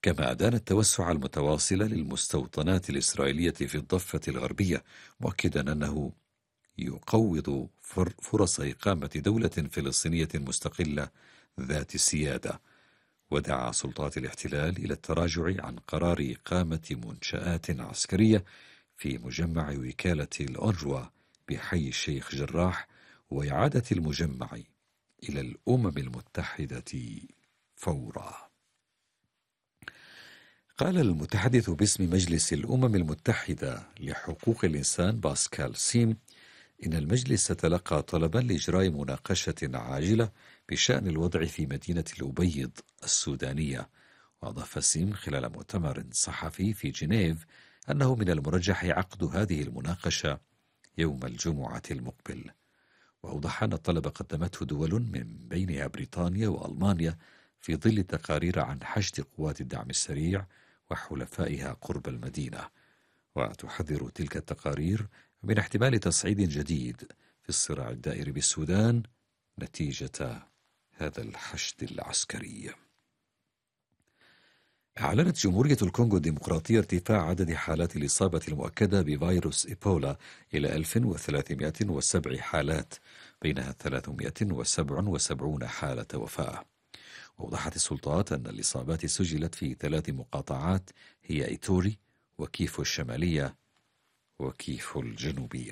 كما أدان التوسع المتواصل للمستوطنات الإسرائيلية في الضفة الغربية، مؤكدا أنه يقوض فرص إقامة دولة فلسطينية مستقلة ذات السيادة. ودعا سلطات الاحتلال إلى التراجع عن قرار إقامة منشآت عسكرية في مجمع وكالة الأونروا بحي الشيخ جراح، وإعادة المجمع إلى الأمم المتحدة فورا. قال المتحدث باسم مجلس الأمم المتحدة لحقوق الإنسان باسكال سيم إن المجلس تلقى طلبا لإجراء مناقشة عاجلة بشأن الوضع في مدينة الأبيض السودانية. وأضاف سيم خلال مؤتمر صحفي في جنيف أنه من المرجح عقد هذه المناقشة يوم الجمعة المقبل. وأوضح أن الطلب قدمته دول من بينها بريطانيا وألمانيا في ظل تقارير عن حشد قوات الدعم السريع وحلفائها قرب المدينة. وتحذر تلك التقارير من احتمال تصعيد جديد في الصراع الدائر بالسودان نتيجة هذا الحشد العسكري. أعلنت جمهورية الكونغو الديمقراطية ارتفاع عدد حالات الإصابة المؤكدة بفيروس إيبولا إلى 1307 حالات، بينها 377 حالة وفاة. وأوضحت السلطات أن الإصابات سجلت في 3 مقاطعات هي إيتوري وكيفو الشمالية وكيفو الجنوبية.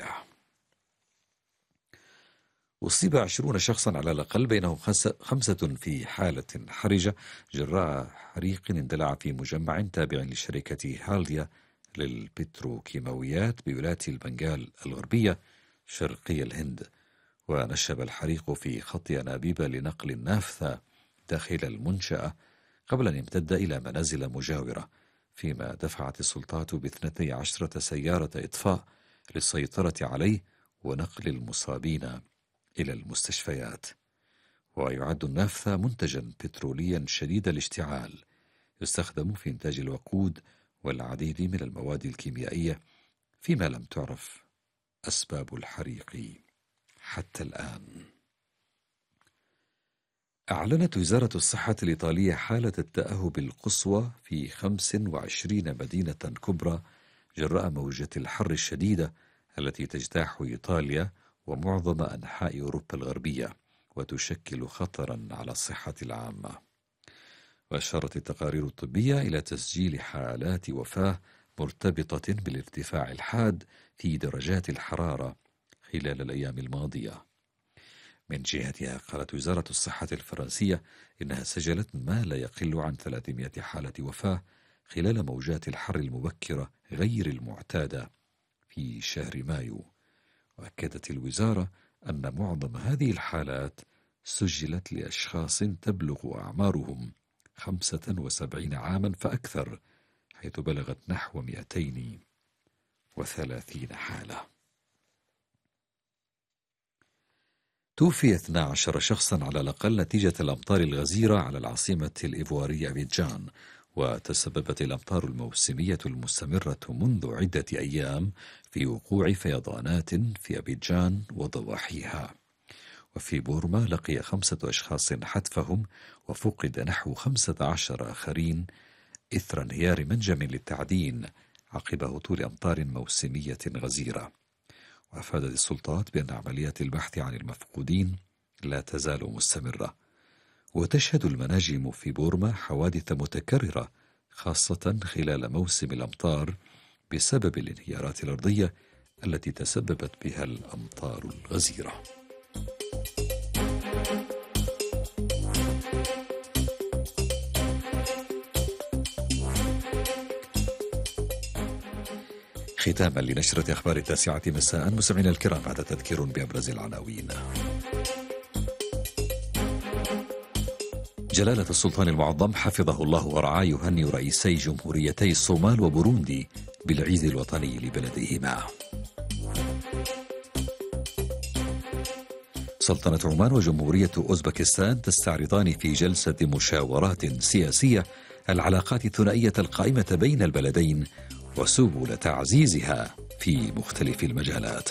أصيب 20 شخصا على الأقل، بينهم 5 في حالة حرجة جراء حريق اندلع في مجمع تابع لشركة هالديا للبتروكيماويات بولاية البنغال الغربية شرقي الهند. ونشب الحريق في خط أنابيب لنقل النافثة داخل المنشأة قبل أن يمتد إلى منازل مجاورة، فيما دفعت السلطات ب12 سيارة إطفاء للسيطرة عليه ونقل المصابين إلى المستشفيات. ويعد النافثة منتجا بتروليا شديد الاشتعال يستخدم في إنتاج الوقود والعديد من المواد الكيميائية، فيما لم تعرف أسباب الحريق حتى الآن. أعلنت وزارة الصحة الإيطالية حالة التأهب القصوى في 25 مدينة كبرى جراء موجة الحر الشديدة التي تجتاح إيطاليا ومعظم أنحاء أوروبا الغربية، وتشكل خطرا على الصحة العامة. وأشارت التقارير الطبية إلى تسجيل حالات وفاة مرتبطة بالارتفاع الحاد في درجات الحرارة خلال الأيام الماضية. من جهتها قالت وزارة الصحة الفرنسية إنها سجلت ما لا يقل عن 300 حالة وفاة خلال موجات الحر المبكرة غير المعتادة في شهر مايو. وأكدت الوزارة أن معظم هذه الحالات سجلت لأشخاص تبلغ أعمارهم 75 عاما فأكثر، حيث بلغت نحو 230 حالة. توفي 12 شخصا على الأقل نتيجة الأمطار الغزيرة على العاصمة الإيفوارية أبيجان. وتسببت الأمطار الموسمية المستمرة منذ عدة أيام في وقوع فيضانات في أبيجان وضواحيها. وفي بورما لقي 5 أشخاص حتفهم، وفقد نحو 15 آخرين إثر انهيار منجم للتعدين عقب هطول أمطار موسمية غزيرة. وأفادت السلطات بأن عمليات البحث عن المفقودين لا تزال مستمرة. وتشهد المناجم في بورما حوادث متكررة خاصة خلال موسم الأمطار بسبب الانهيارات الأرضية التي تسببت بها الأمطار الغزيرة. ختاما لنشرة أخبار 9 مساء، مستمعينا الكرام، هذا تذكير بأبرز العناوين. جلالة السلطان المعظم حفظه الله ورعاه يهنئ رئيسي جمهوريتي الصومال وبوروندي بالعيد الوطني لبلديهما. سلطنة عمان وجمهورية أوزبكستان تستعرضان في جلسة مشاورات سياسية العلاقات الثنائية القائمة بين البلدين وسبل تعزيزها في مختلف المجالات.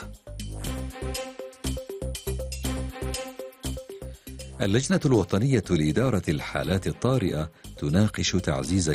اللجنة الوطنية لإدارة الحالات الطارئة تناقش تعزيز